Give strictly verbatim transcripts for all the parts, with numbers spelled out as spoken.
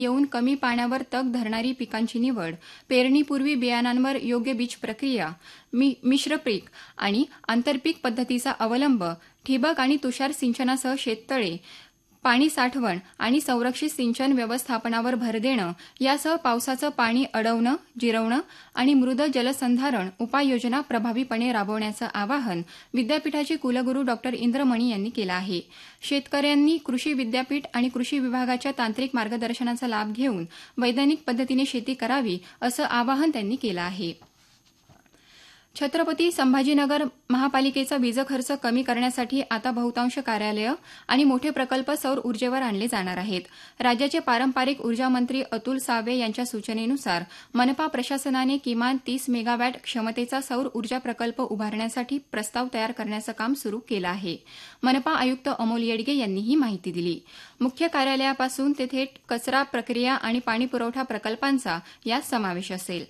येऊन कमी पाण्यावर तग धरणारी पिकांची निवड, पेरणीपूर्वी बियाणांवर योग्य बीज प्रक्रिया, मिश्र पीक आणि आंतरपीक पद्धतीचा अवलंब, ठिबक आणि तुषार सिंचनासह शेततळे, पाणी साठवण आणि संरक्षित सिंचन व्यवस्थापनावर भर देणं यासह पावसाचं पाणी अडवणं, जिरवणं आणि मृद जलसंधारण उपाययोजना प्रभावीपणे राबवण्याचं आवाहन विद्यापीठाचे कुलगुरू डॉ इंद्रमणी यांनी केलं आहे. शेतकऱ्यांनी कृषी विद्यापीठ आणि कृषी विभागाच्या तांत्रिक मार्गदर्शनाचा लाभ घेऊन वैज्ञानिक पद्धतीने शेती करावी असं आवाहन त्यांनी केलं आहे. छत्रपती संभाजीनगर महापालिकेचा वीज खर्च कमी करण्यासाठी आता बहुतांश कार्यालयं आणि मोठे प्रकल्प सौर ऊर्जेवर आणले जाणार आहेत. राज्याचे पारंपरिक ऊर्जामंत्री अतुल सावे यांच्या सूचनेनुसार मनपा प्रशासनाने किमान तीस मेगावॅट क्षमतेचा सौर ऊर्जा प्रकल्प उभारण्यासाठी प्रस्ताव तयार करण्याचं काम सुरू केलं आहे. मनपा आयुक्त अमोल येडगे यांनी ही माहिती दिली. मुख्य कार्यालयापासून ते थेट कचरा प्रक्रिया आणि पाणीपुरवठा प्रकल्पांचा यात समावेश असेल.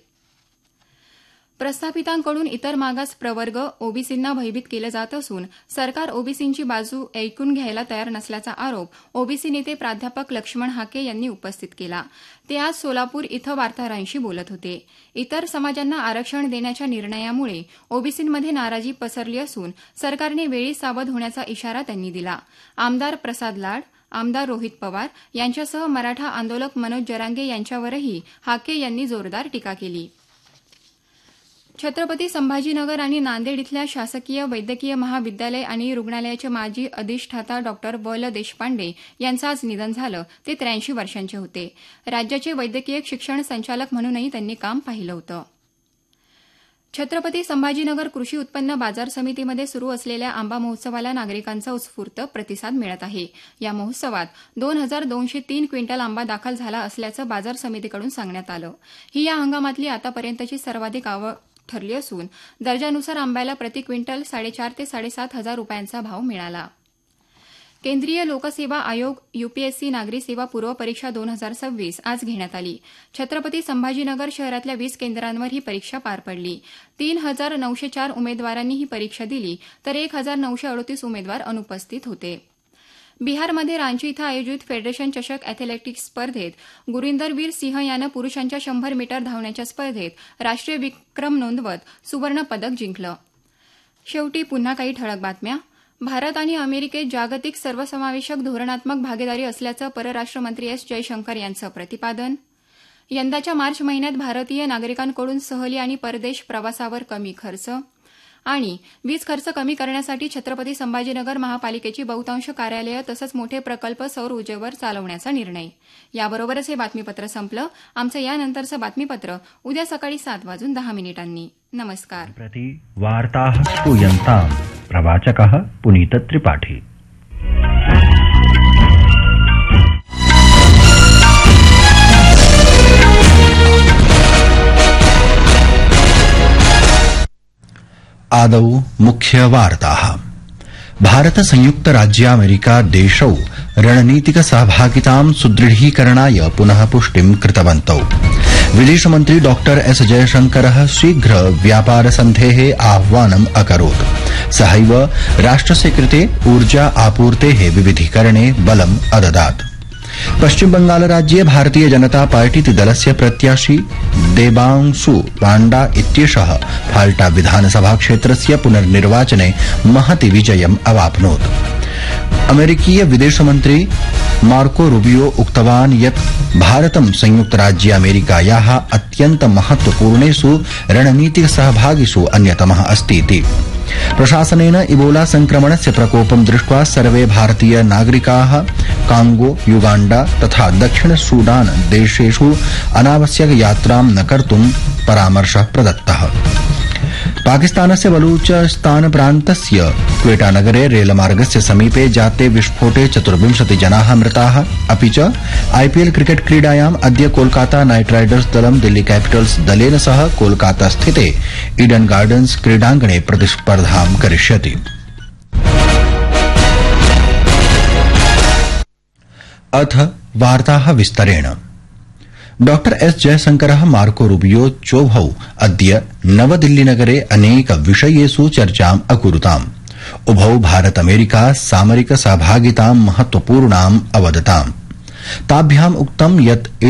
प्रस्थापितांकडून इतर मागास प्रवर्ग ओबीसींना भयभीत केलं जात असून सरकार ओबीसींची बाजू ऐकून घ्यायला तयार नसल्याचा आरोप ओबीसी नेते प्राध्यापक लक्ष्मण हाके यांनी उपस्थित केला. ते आज सोलापूर इथं वार्ताहरांशी बोलत होते. इतर समाजांना आरक्षण देण्याच्या निर्णयामुळे ओबीसींमध्ये नाराजी पसरली असून सरकारने वेळी सावध होण्याचा इशारा त्यांनी दिला. आमदार प्रसाद लाड, आमदार रोहित पवार यांच्यासह मराठा आंदोलक मनोज जरांगे यांच्यावरही हाके यांनी जोरदार टीका केली. छत्रपती संभाजीनगर आणि नांदेड इथल्या शासकीय वैद्यकीय महाविद्यालय आणि रुग्णालयाचे माजी अधिष्ठाता डॉ व ल देशपांडे यांचं आज निधन झालं. ते त्र्याऐंशी वर्षांचे होते. राज्याचे वैद्यकीय शिक्षण संचालक म्हणूनही त्यांनी काम पाहिलं होतं. छत्रपती संभाजीनगर कृषी उत्पन्न बाजार समितीमध्ये सुरू असलेल्या आंबा महोत्सवाला नागरिकांचा उत्स्फूर्त प्रतिसाद मिळत आहे. या महोत्सवात दोन हजार दोनशे तीन क्विंटल आंबा दाखल झाला असल्याचं बाजार समितीकडून सांगण्यात आलं. ही या हंगामातली आतापर्यंतची सर्वाधिक आवक ठरली असून दर्जानुसार आंब्याला प्रति क्विंटल साडेचार ते साडेसात हजार रुपयांचा भाव मिळाला. केंद्रीय लोकसेवा आयोग यूपीएससी नागरी सेवा पूर्व परीक्षा दोन हजार सव्वीस आज घेण्यात आली. छत्रपती संभाजीनगर शहरातल्या वीस केंद्रांवर ही परीक्षा पार पडली. तीन हजार नऊशे चार उमेदवारांनी ही परीक्षा दिली तर एक हजार नऊशे अडतीस उमेदवार अनुपस्थित होते. बिहारमध्ये रांची इथं आयोजित फेडरेशन चषक अॅथलेटिक्स स्पर्धेत गुरिंदरवीर सिंह यानं पुरुषांच्या शंभर मीटर धावण्याच्या स्पर्धेत राष्ट्रीय विक्रम नोंदवत सुवर्ण पदक जिंकलं. शेवटी पुन्हा काही ठळक बातम्या. भारत आणि अमेरिकेत जागतिक सर्वसमावेशक धोरणात्मक भागीदारी असल्याचं परराष्ट्र मंत्री एस जयशंकर यांचं प्रतिपादन. यंदाच्या मार्च महिन्यात भारतीय नागरिकांकडून सहली आणि परदेश प्रवासावर कमी खर्च. आणि वीज खर्च कमी करण्यासाठी छत्रपती संभाजीनगर महापालिकेची बहुतांश कार्यालयं तसंच मोठे प्रकल्प सौर ऊर्जेवर चालवण्याचा निर्णय. याबरोबरच हे बातमीपत्र संपलं. आमचं यानंतरचं बातमीपत्र उद्या सकाळी सात वाजून दहा मिनिटांनी. नमस्कार. प्रति वार्ताः श्रूयन्ताम् प्रवाचकः पुनीत त्रिपाठी. आदौ मुख्य वार्ताः. भारत संयुक्त राज्यामेरिका देशौ रणनीतिक सहभागितां सुदृढीकरणाय पुनः पुष्टिं कृतवन्तौ. विदेशमन्त्री डॉ एस जयशंकरः शीघ्र व्यापारसन्धेः आह्वानम् अकरोत्. सहैव राष्ट्रस्य कृते ऊर्जा आपूर्तेः विविधीकरणे बलम् अददात्. पश्चिम बंगाल राज्ये भारतीय जनता पार्टीति दलस्य प्रत्याशी देबांशु पाण्डा इत्येषः फाल्टा विधानसभा क्षेत्रस्य पुनर्निर्वाचने महति विजयम् अवाप्नोत्. अमेरिकीय विदेशमन्त्री मार्को रूबियो उक्तवान् यत् भारतं संयुक्तराज्यामेरिकायाः अत्यन्त महत्वपूर्णेषु रणनीतिक सहभागिषु अन्यतमः अस्तीति. प्रशासनेन इबोला संक्रमणस्य प्रकोपं दृष्ट्वा सर्वे भारतीय नागरिकाः कांगो, युगांडा तथा दक्षिण सूडान देशेषु अनावश्यक यात्रां न कर्तुं परामर्शः प्रदत्तः. पाकिस्तानस्य बलूचिस्तान प्रान्तस्य क्वेटा नगरे रेलमार्गस्य समीपे जाते विस्फोटे चतुर्विंशति जनाः मृताः. अपि च आईपीएल क्रिकेट क्रीडायाम् अद्य कोलकाता नाइट राइडर्स दलं दिल्ली कैपिटल्स दलेन सह कोलकाता स्थिते ईडन गार्डन्स क्रीडाङ्गणे प्रतिस्पर्धां करिष्यति. अथ वार्ताः विस्तरेण. डॉ एस जयशंकरः मार्को रूबियो चोभौ अद्य नवदिल्लीनगरे अनेक विषयेषु चर्चाम् अकुरुताम्. उभौ भारत अमेरिका सामरिक सहभागितां महत्वपूर्णाम् अवदताम्. ताभ्याम् उक्तं यत्